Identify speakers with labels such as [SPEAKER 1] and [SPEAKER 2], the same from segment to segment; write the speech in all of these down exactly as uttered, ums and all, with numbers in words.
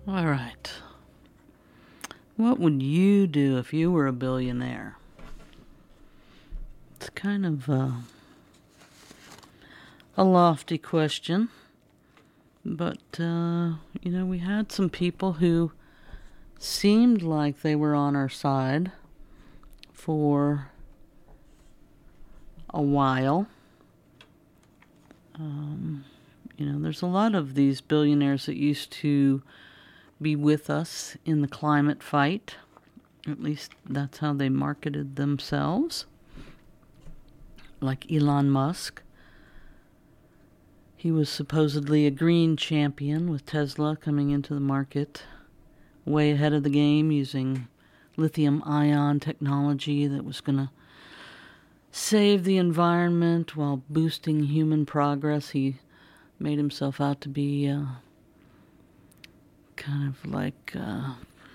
[SPEAKER 1] All right. What would you do if you were a billionaire? It's kind of uh, a lofty question. But, uh, you know, we had some people who seemed like they were on our side for a while. Um, you know, there's a lot of these billionaires that used to be with us in the climate fight. At least that's how they marketed themselves. Like Elon Musk. He was supposedly a green champion with Tesla coming into the market way ahead of the game using lithium-ion technology that was going to save the environment while boosting human progress. He made himself out to be uh, kind of like uh,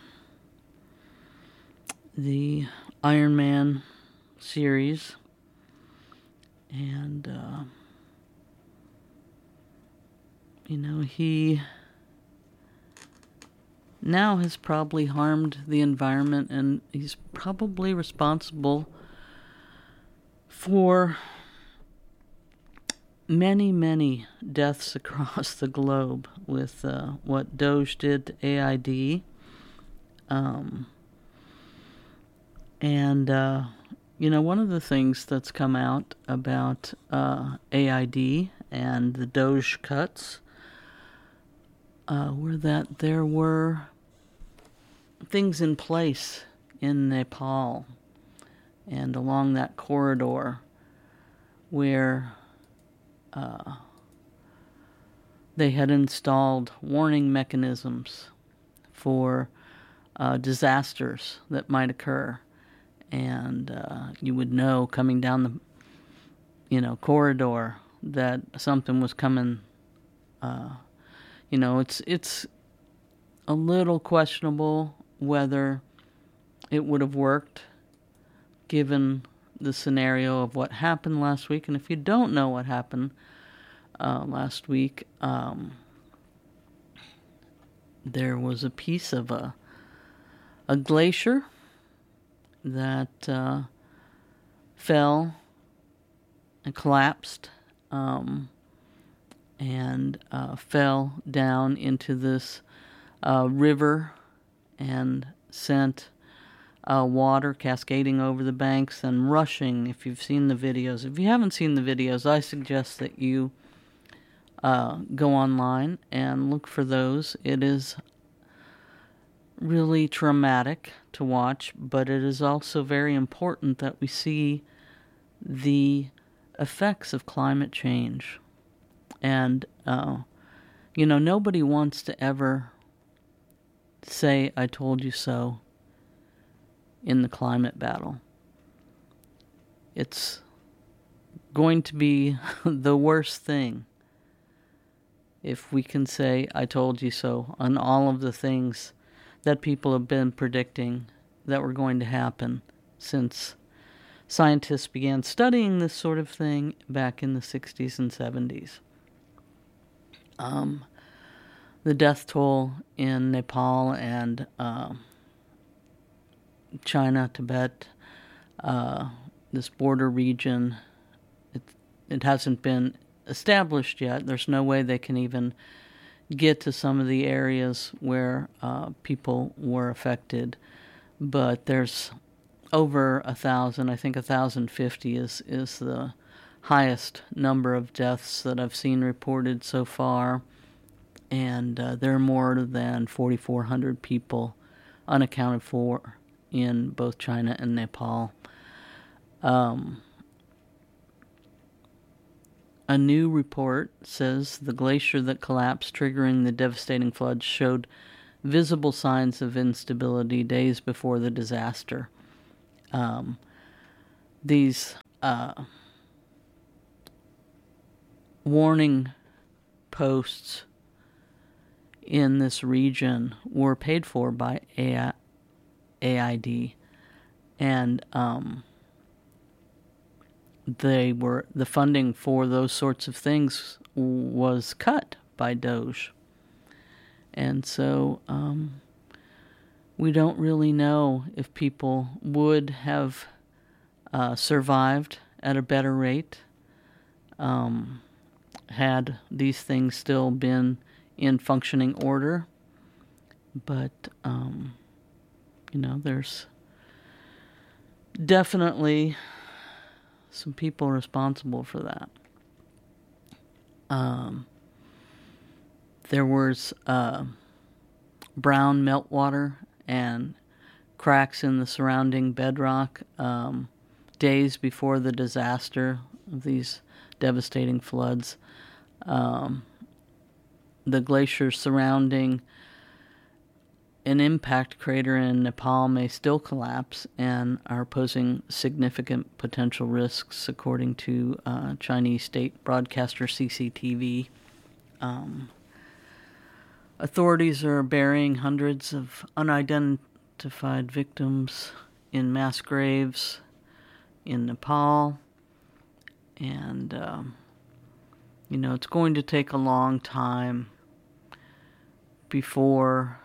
[SPEAKER 1] the Iron Man series. And, uh, you know, he now has probably harmed the environment, and he's probably responsible for many, many deaths across the globe with uh, what Doge did to A I D. Um, and, uh, you know, one of the things that's come out about uh, A I D and the Doge cuts uh, were that there were things in place in Nepal and along that corridor where uh, they had installed warning mechanisms for uh, disasters that might occur. And uh, you would know coming down the, you know, corridor that something was coming. Uh, you know, it's it's a little questionable whether it would have worked given the scenario of what happened last week. And if you don't know what happened uh, last week, um, there was a piece of a a glacier that uh, fell and collapsed um, and uh, fell down into this uh, river and sent uh, water cascading over the banks and rushing. If you've seen the videos, if you haven't seen the videos, I suggest that you uh, go online and look for those. It is really traumatic to watch, but it is also very important that we see the effects of climate change. And, uh, you know, nobody wants to ever say, I told you so, in the climate battle. It's going to be the worst thing if we can say, I told you so, on all of the things that people have been predicting that were going to happen since scientists began studying this sort of thing back in the sixties and seventies. Um, the death toll in Nepal and uh, China, Tibet, uh, this border region, it, it hasn't been established yet. There's no way they can even get to some of the areas where uh, people were affected, but there's over a thousand. I think a thousand fifty is is the highest number of deaths that I've seen reported so far, and uh, there are more than forty-four hundred people unaccounted for in both China and Nepal. Um, A new report says the glacier that collapsed, triggering the devastating floods, showed visible signs of instability days before the disaster. Um, these uh, warning posts in this region were paid for by A I D, and um, they were the funding for those sorts of things was cut by Doge. And so um, we don't really know if people would have uh, survived at a better rate um, had these things still been in functioning order. But, um, you know, there's definitely some people responsible for that. Um, there was uh, brown meltwater and cracks in the surrounding bedrock um, days before the disaster of these devastating floods. Um, the glaciers surrounding an impact crater in Nepal may still collapse and are posing significant potential risks, according to uh, Chinese state broadcaster C C T V. Um, authorities are burying hundreds of unidentified victims in mass graves in Nepal. And, um, you know, it's going to take a long time before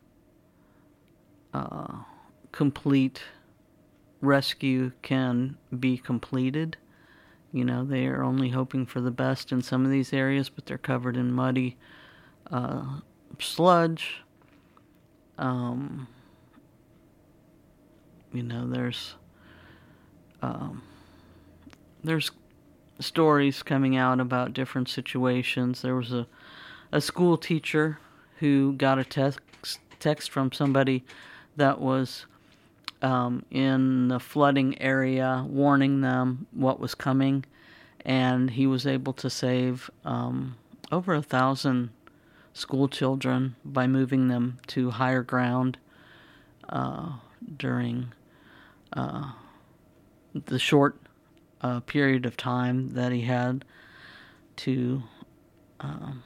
[SPEAKER 1] uh, complete rescue can be completed. You know, they are only hoping for the best in some of these areas, but they're covered in muddy uh, sludge. Um, you know, there's um, there's stories coming out about different situations. There was a, a school teacher who got a text text from somebody that was um, in the flooding area, warning them what was coming, and he was able to save um, over a thousand school children by moving them to higher ground uh, during uh, the short uh, period of time that he had to um,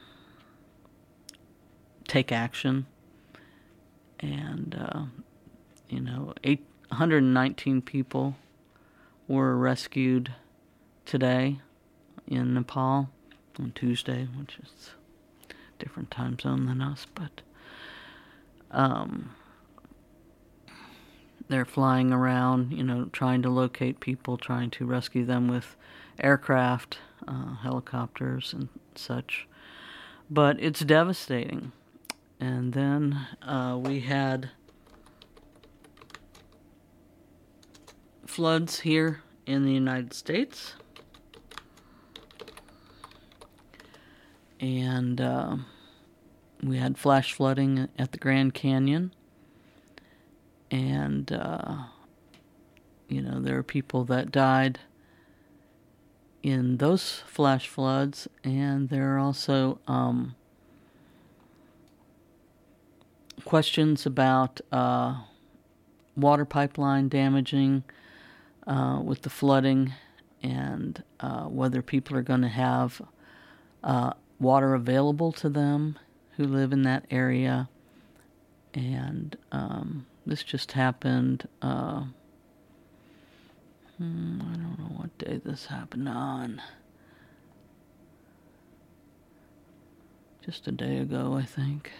[SPEAKER 1] take action. And, uh, you know, eight, one hundred nineteen people were rescued today in Nepal on Tuesday, which is a different time zone than us, but um, they're flying around, you know, trying to locate people, trying to rescue them with aircraft, uh, helicopters, and such. But it's devastating. And then uh, we had floods here in the United States. And uh, we had flash flooding at the Grand Canyon. And, uh, you know, there are people that died in those flash floods. And there are also um, questions about uh, water pipeline damaging uh, with the flooding, and uh, whether people are going to have uh, water available to them who live in that area. And um, this just happened, uh, hmm, I don't know what day this happened on. Just a day ago, I think.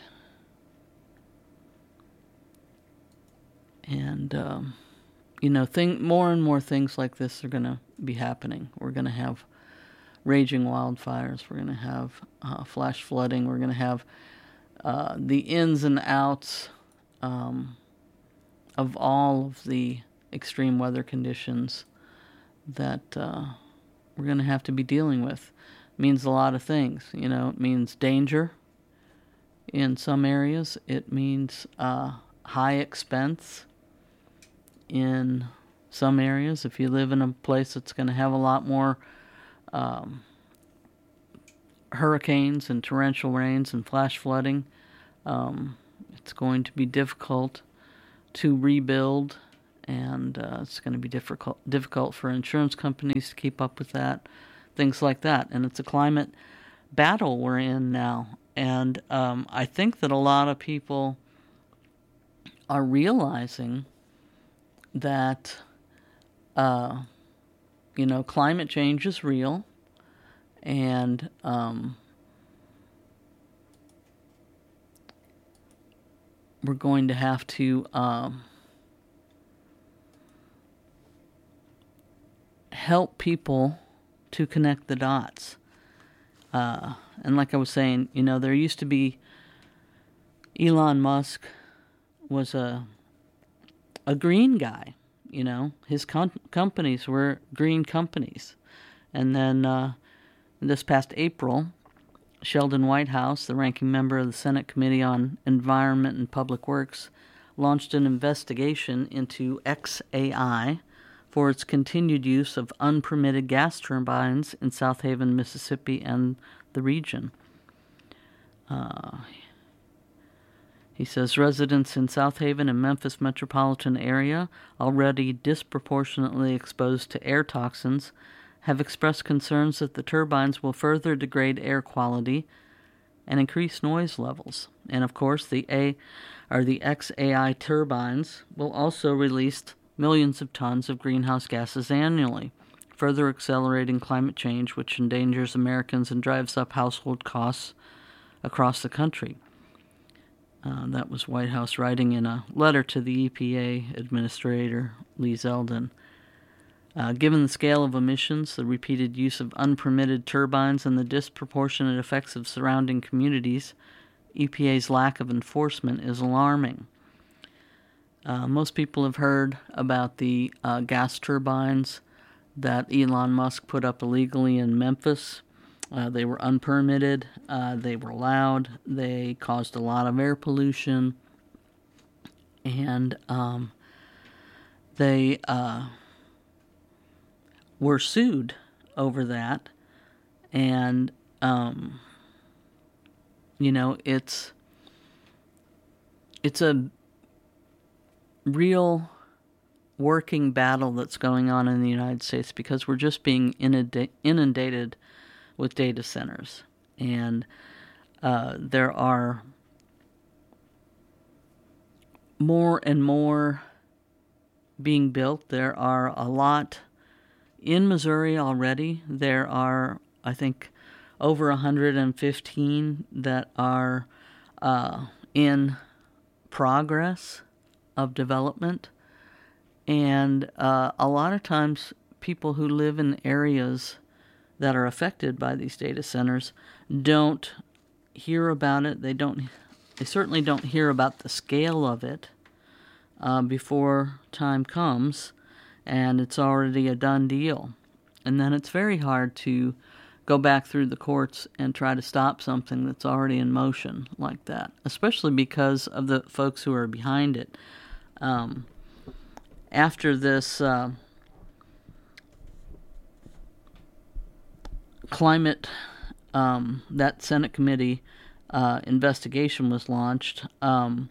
[SPEAKER 1] And, um, you know, thing, more and more things like this are going to be happening. We're going to have raging wildfires. We're going to have uh, flash flooding. We're going to have uh, the ins and outs um, of all of the extreme weather conditions that uh, we're going to have to be dealing with. It means a lot of things. You know, it means danger in some areas. It means uh, high expense in some areas. If you live in a place that's going to have a lot more um, hurricanes and torrential rains and flash flooding, um, it's going to be difficult to rebuild, and uh, it's going to be difficult difficult for insurance companies to keep up with that, things like that. And it's a climate battle we're in now. And um, I think that a lot of people are realizing that, uh, you know, climate change is real, and um, we're going to have to um, help people to connect the dots. Uh, and like I was saying, you know, there used to be Elon Musk was a a green guy. You know, his com- companies were green companies. And then uh, this past April, Sheldon Whitehouse, the ranking member of the Senate Committee on Environment and Public Works, launched an investigation into X A I for its continued use of unpermitted gas turbines in South Haven, Mississippi, and the region. Uh, he says residents in South Haven and Memphis metropolitan area, already disproportionately exposed to air toxins, have expressed concerns that the turbines will further degrade air quality and increase noise levels. And of course, the A or the X A I turbines will also release millions of tons of greenhouse gases annually, further accelerating climate change, which endangers Americans and drives up household costs across the country. Uh, that was Whitehouse writing in a letter to the E P A Administrator Lee Zeldin. Uh, given the scale of emissions, the repeated use of unpermitted turbines, and the disproportionate effects of surrounding communities, E P A's lack of enforcement is alarming. Uh, most people have heard about the uh, gas turbines that Elon Musk put up illegally in Memphis. Uh, they were unpermitted, uh, they were loud, they caused a lot of air pollution, and um, they uh, were sued over that. And, um, you know, it's it's a real working battle that's going on in the United States because we're just being inundated with data centers. And uh, there are more and more being built. There are a lot in Missouri already. There are, I think, over one hundred fifteen that are uh, in progress of development. And uh, a lot of times people who live in areas that are affected by these data centers don't hear about it. They don't. They certainly don't hear about the scale of it uh, before time comes, and it's already a done deal. And then it's very hard to go back through the courts and try to stop something that's already in motion like that, especially because of the folks who are behind it. Um, after this uh, climate, um, that Senate committee uh, investigation was launched, um,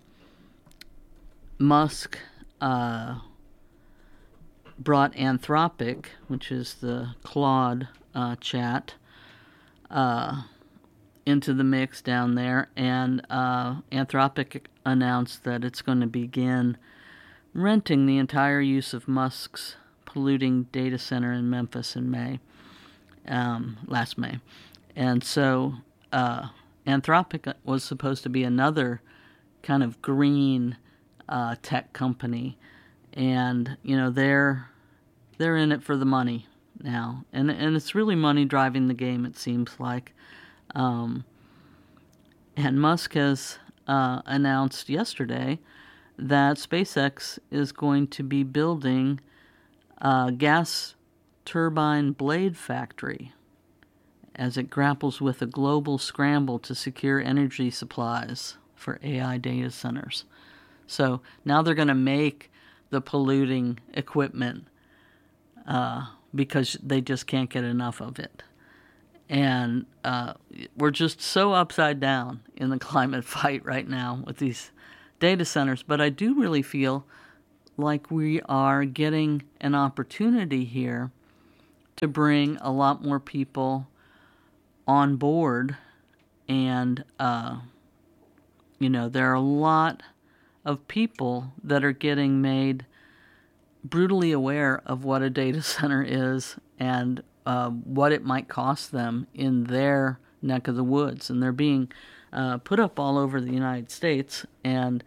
[SPEAKER 1] Musk uh, brought Anthropic, which is the Claude uh, chat, uh, into the mix down there, and uh, Anthropic announced that it's going to begin renting the entire use of Musk's polluting data center in Memphis in May, um, last May. And so uh, Anthropic was supposed to be another kind of green uh, tech company, and you know they're they're in it for the money now, and and it's really money driving the game, it seems like. Um, and Musk has uh, announced yesterday that SpaceX is going to be building a gas turbine blade factory as it grapples with a global scramble to secure energy supplies for A I data centers. So now they're going to make the polluting equipment uh, because they just can't get enough of it. And uh, we're just so upside down in the climate fight right now with these data centers. But I do really feel like we are getting an opportunity here to bring a lot more people on board. And, uh, you know, there are a lot of people that are getting made brutally aware of what a data center is and uh, what it might cost them in their neck of the woods. And they're being uh, put up all over the United States. And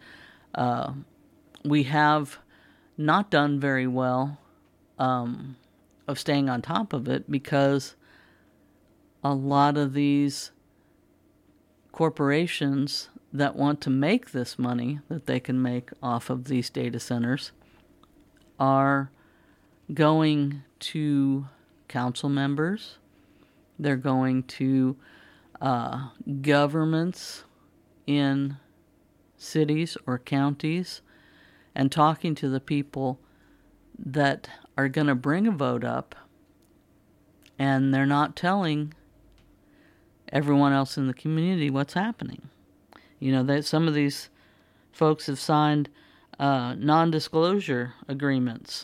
[SPEAKER 1] Uh, we have not done very well um, of staying on top of it because a lot of these corporations that want to make this money that they can make off of these data centers are going to council members. They're going to uh, governments in cities or counties and talking to the people that are going to bring a vote up, and they're not telling everyone else in the community what's happening. You know, that some of these folks have signed uh, non-disclosure agreements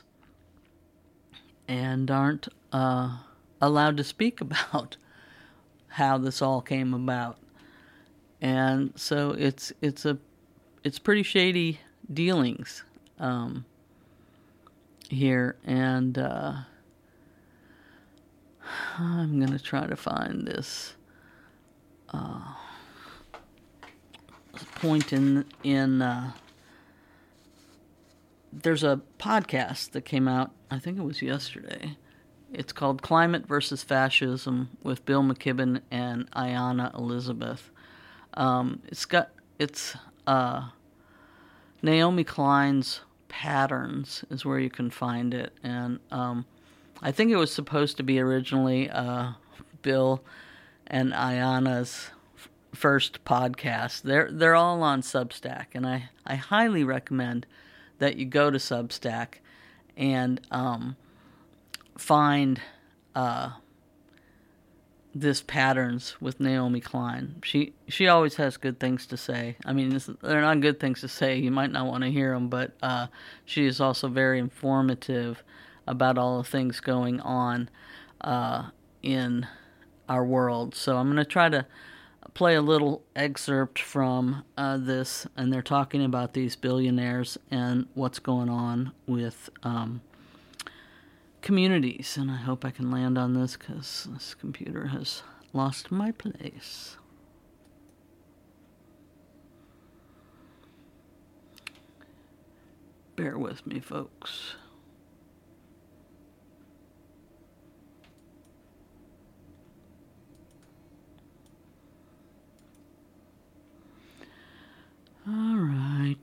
[SPEAKER 1] and aren't uh, allowed to speak about how this all came about. And so it's it's a it's pretty shady dealings um, here, and uh, I'm gonna try to find this uh, point in in. Uh, there's a podcast that came out, I think it was yesterday. It's called Climate versus Fascism with Bill McKibben and Ayanna Elizabeth. Um, it's got it's uh, Naomi Klein's Patterns is where you can find it, and um, I think it was supposed to be originally uh, Bill and Ayanna's f- first podcast. They're they're all on Substack, and I, I highly recommend that you go to Substack and um, find uh, this Patterns with Naomi Klein. She she always has good things to say. I mean, this, they're not good things to say. You might not want to hear them, but uh, she is also very informative about all the things going on uh, in our world. So I'm going to try to play a little excerpt from uh, this, and they're talking about these billionaires and what's going on with um, communities. And I hope I can land on this because this computer has lost my place. Bear with me, folks. All right.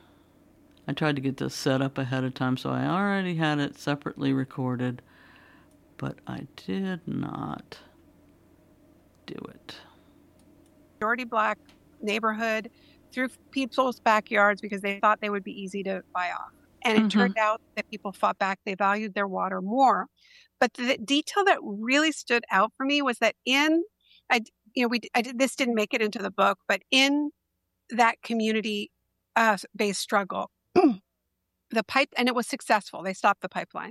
[SPEAKER 1] I tried to get this set up ahead of time, so I already had it separately recorded, but I did not do it.
[SPEAKER 2] Majority black neighborhood through people's backyards because they thought they would be easy to buy off. And it
[SPEAKER 1] Mhm.
[SPEAKER 2] turned out that people fought back. They valued their water more. But the detail that really stood out for me was that in, I, you know, we, I did, this didn't make it into the book, but in that community uh, based struggle, the pipe, and it was successful. They stopped the pipeline.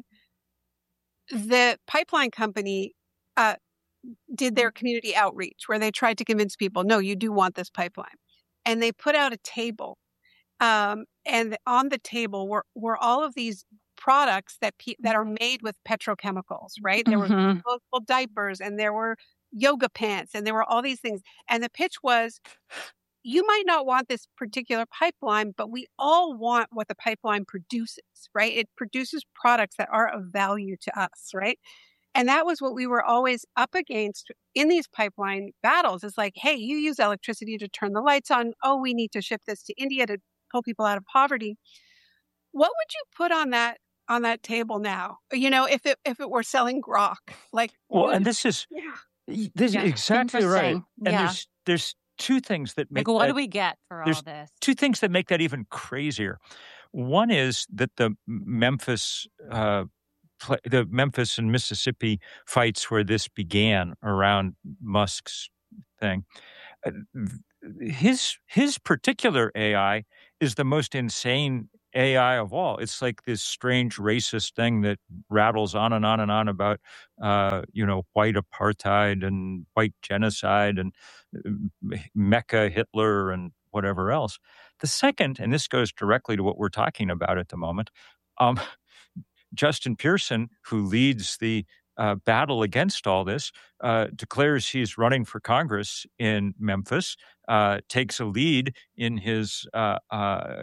[SPEAKER 2] The pipeline company uh, did their community outreach where they tried to convince people, no, you do want this pipeline. And they put out a table. Um, and on the table were, were all of these products that pe- that are made with petrochemicals, right? There were
[SPEAKER 3] Mhm.
[SPEAKER 2] disposable diapers, and there were yoga pants, and there were all these things. And the pitch was, you might not want this particular pipeline, but we all want what the pipeline produces, right? It produces products that are of value to us, right? And that was what we were always up against in these pipeline battles. Is like, hey, you use electricity to turn the lights on. Oh, we need to ship this to India to pull people out of poverty. What would you put on that on that table now? You know, if it if it were selling grok, like,
[SPEAKER 3] Well, and this is
[SPEAKER 2] yeah,
[SPEAKER 3] this
[SPEAKER 4] Yeah,
[SPEAKER 3] is exactly right.
[SPEAKER 4] interesting.
[SPEAKER 3] And
[SPEAKER 4] Yeah.
[SPEAKER 3] there's there's two things that make
[SPEAKER 4] Like, what
[SPEAKER 3] that,
[SPEAKER 4] do we get for all
[SPEAKER 3] there's
[SPEAKER 4] this?
[SPEAKER 3] two things that make that even crazier. One is that the Memphis uh, pla- the Memphis and Mississippi fights where this began around Musk's thing. uh, His his particular A I is the most insane A I of all. It's like this strange racist thing that rattles on and on and on about, uh, you know, white apartheid and white genocide and uh, Mecca Hitler and whatever else. The second, and this goes directly to what we're talking about at the moment, um, Justin Pearson, who leads the uh, battle against all this, uh, declares he's running for Congress in Memphis, uh, takes a lead in his uh, uh,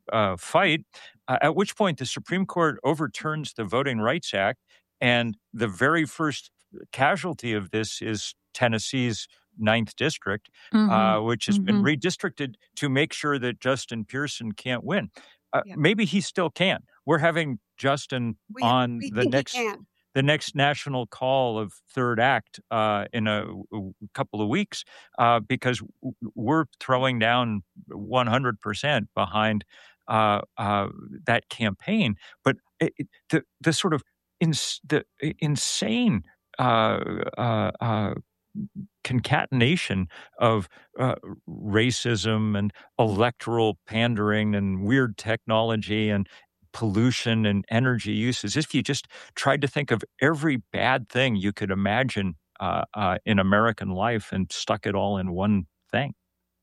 [SPEAKER 3] uh, fight, uh, at which point the Supreme Court overturns the Voting Rights Act, and the very first casualty of this is Tennessee's ninth District,
[SPEAKER 4] Mm-hmm.
[SPEAKER 3] uh, which has been
[SPEAKER 4] Mm-hmm.
[SPEAKER 3] redistricted to make sure that Justin Pearson can't win. Uh,
[SPEAKER 2] Yeah.
[SPEAKER 3] Maybe he still can. We're having Justin
[SPEAKER 2] We,
[SPEAKER 3] on
[SPEAKER 2] we
[SPEAKER 3] the
[SPEAKER 2] think
[SPEAKER 3] next
[SPEAKER 2] he can.
[SPEAKER 3] the next national call of Third Act uh, in a, a couple of weeks uh, because w- we're throwing down one hundred percent behind uh, uh, that campaign. But it, it- the the sort of ins- the insane uh, uh, uh, concatenation of uh, racism and electoral pandering and weird technology and pollution and energy uses. If you just tried to think of every bad thing you could imagine uh, uh, in American life and stuck it all in one thing.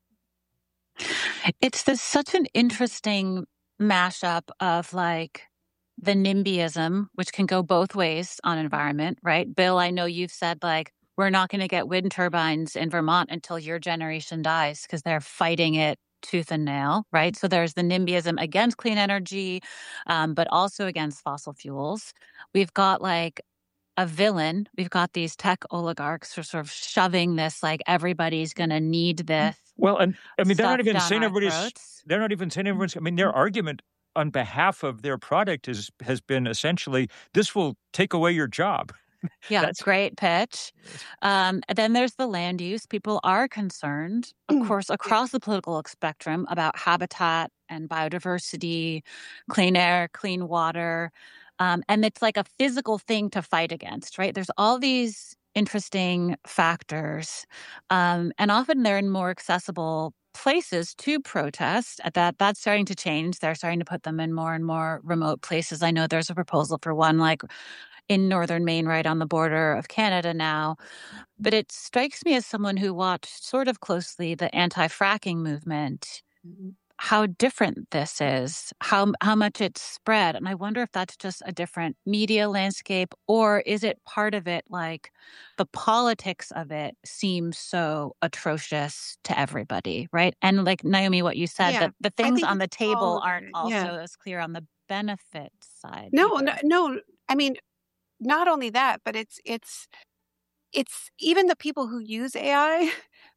[SPEAKER 4] It's this such an interesting mashup of like the NIMBYism, which can go both ways on environment, right? Bill, I know you've said like, we're not going to get wind turbines in Vermont until your generation dies because they're fighting it tooth and nail, right? So there's the NIMBYism against clean energy, um, but also against fossil fuels. We've got like a villain. We've got these tech oligarchs who are sort of shoving this, like everybody's going to need this.
[SPEAKER 3] Well, and I mean, they're not
[SPEAKER 4] stuff
[SPEAKER 3] even
[SPEAKER 4] down
[SPEAKER 3] saying
[SPEAKER 4] our
[SPEAKER 3] everybody's,
[SPEAKER 4] throats.
[SPEAKER 3] they're not even saying everyone's, I mean, their argument on behalf of their product is, has been essentially, this will take away your job.
[SPEAKER 4] Yeah,
[SPEAKER 3] That's-
[SPEAKER 4] great pitch. Um, and then there's the land use. People are concerned, of course, across the political spectrum about habitat and biodiversity, clean air, clean water. Um, and it's like a physical thing to fight against, right? There's all these interesting factors. Um, and often they're in more accessible places to protest. At that, that's starting to change. They're starting to put them in more and more remote places. I know there's a proposal for one like in northern Maine, right on the border of Canada now. But it strikes me as someone who watched sort of closely the anti-fracking movement, how different this is, how how much it's spread. And I wonder if that's just a different media landscape, or is it part of it like the politics of it seems so atrocious to everybody, right? And like Naomi, what you said,
[SPEAKER 2] Yeah,
[SPEAKER 4] that the
[SPEAKER 2] I
[SPEAKER 4] things
[SPEAKER 2] think
[SPEAKER 4] on the
[SPEAKER 2] it's all
[SPEAKER 4] table
[SPEAKER 2] of
[SPEAKER 4] aren't
[SPEAKER 2] it,
[SPEAKER 4] also
[SPEAKER 2] yeah.
[SPEAKER 4] as clear on the benefit side.
[SPEAKER 2] No, no,
[SPEAKER 4] either.
[SPEAKER 2] no. I mean, not only that, but it's it's it's even the people who use A I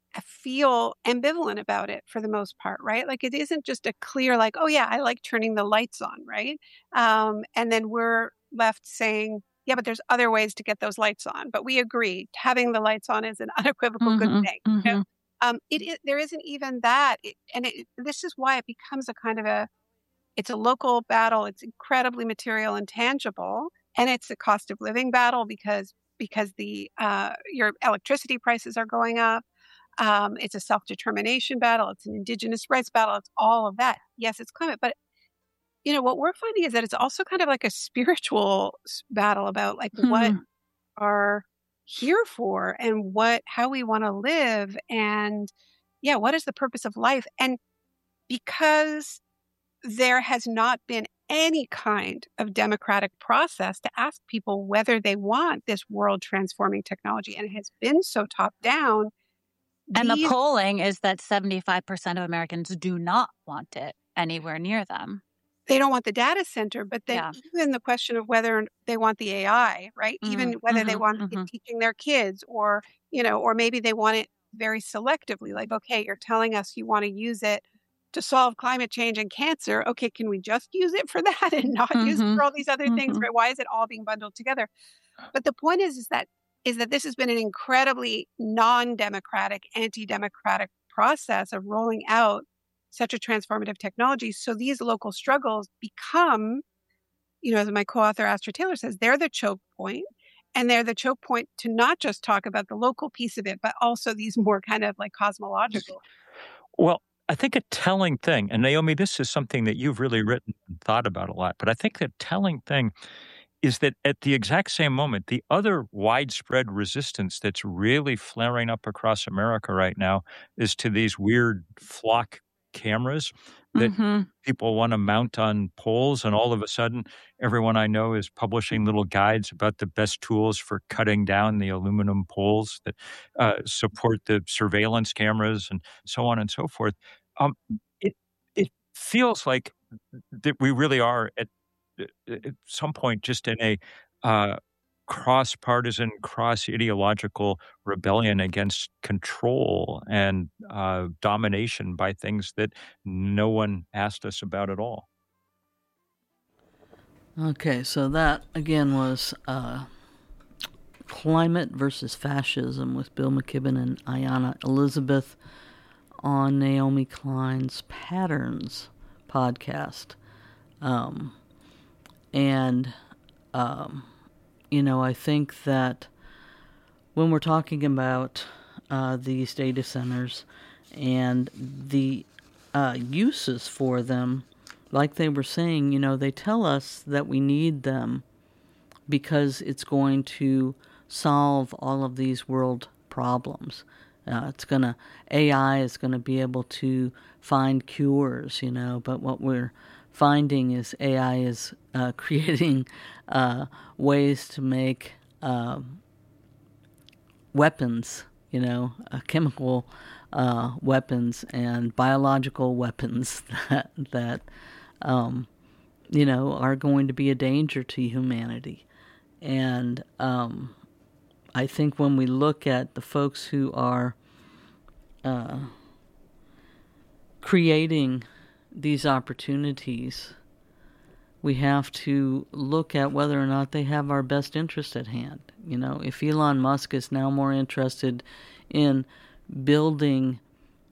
[SPEAKER 2] feel ambivalent about it for the most part, right? Like it isn't just a clear like, oh yeah, I like turning the lights on, right? Um, and then we're left saying, yeah, but there's other ways to get those lights on. But we agree, having the lights on is an unequivocal good
[SPEAKER 4] Mhm,
[SPEAKER 2] thing. You know?
[SPEAKER 4] mhm.
[SPEAKER 2] Um, it, it there isn't even that, it, and it, this is why it becomes a kind of a it's a local battle. It's incredibly material and tangible, and it's a cost of living battle because because the uh, your electricity prices are going up. Um, it's a self-determination battle. It's an indigenous rights battle. It's all of that. Yes, it's climate, but you know what we're finding is that it's also kind of like a spiritual s- battle about like what
[SPEAKER 4] Hmm.
[SPEAKER 2] are here for and what how we want to live and yeah, what is the purpose of life? And because there has not been any kind of democratic process to ask people whether they want this world transforming technology, and it has been so top down.
[SPEAKER 4] And the
[SPEAKER 2] these-
[SPEAKER 4] polling is that seventy-five percent of Americans do not want it anywhere near them.
[SPEAKER 2] they don't want the data center, but then
[SPEAKER 4] Yeah.
[SPEAKER 2] even the question of whether they want the A I, right? Even
[SPEAKER 4] Mhm,
[SPEAKER 2] whether they
[SPEAKER 4] mhm,
[SPEAKER 2] want it
[SPEAKER 4] mhm.
[SPEAKER 2] teaching their kids, or you know, or maybe they want it very selectively. Like, okay, you're telling us you want to use it to solve climate change and cancer. Okay, can we just use it for that and not use it
[SPEAKER 4] Mhm,
[SPEAKER 2] for all these other things?
[SPEAKER 4] mhm.
[SPEAKER 2] Right? Why is it all being bundled together? But the point is, is that is that this has been an incredibly non-democratic, anti-democratic process of rolling out such a transformative technology. So these local struggles become, you know, as my co-author Astra Taylor says, they're the choke point. And they're the choke point to not just talk about the local piece of it, but also these more kind of like cosmological.
[SPEAKER 3] Well, I think a telling thing, and Naomi, this is something that you've really written and thought about a lot, but I think the telling thing is that at the exact same moment, the other widespread resistance that's really flaring up across America right now is to these weird flock cameras that
[SPEAKER 4] Mhm.
[SPEAKER 3] people want to mount on poles. And all of a sudden, everyone I know is publishing little guides about the best tools for cutting down the aluminum poles that uh, support the surveillance cameras and so on and so forth. Um, it, it feels like that we really are at, at some point just in a uh, cross-partisan, cross-ideological rebellion against control and uh, domination by things that no one asked us about at all.
[SPEAKER 1] Okay, so that again was uh, Climate versus Fascism with Bill McKibben and Ayanna Elizabeth on Naomi Klein's Patterns podcast. Um, and, um, you know, I think that when we're talking about uh, these data centers and the uh, uses for them, like they were saying, you know, they tell us that we need them because it's going to solve all of these world problems. Uh, it's going to, A I is going to be able to find cures, you know, but what we're finding is A I is uh, creating uh, ways to make uh, weapons, you know, uh, chemical uh, weapons and biological weapons that, that um, you know, are going to be a danger to humanity. And um, I think when we look at the folks who are uh, creating these opportunities, we have to look at whether or not they have our best interest at hand. You know, if Elon Musk is now more interested in building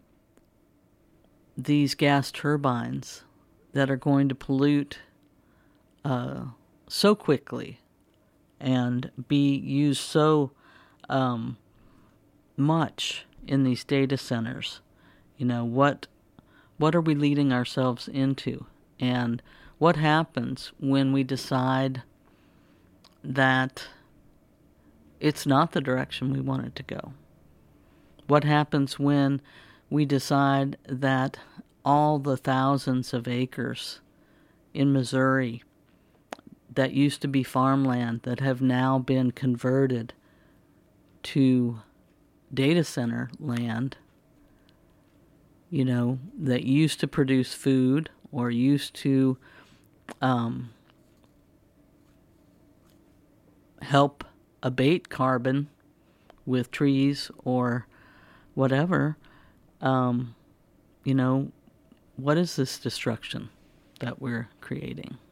[SPEAKER 1] these gas turbines that are going to pollute uh, so quickly and be used so um, much in these data centers, you know, what what are we leading ourselves into? And what happens when we decide that it's not the direction we want it to go? What happens when we decide that all the thousands of acres in Missouri that used to be farmland that have now been converted to data center land, you know, that used to produce food or used to um, help abate carbon with trees or whatever, um, you know, what is this destruction that we're creating?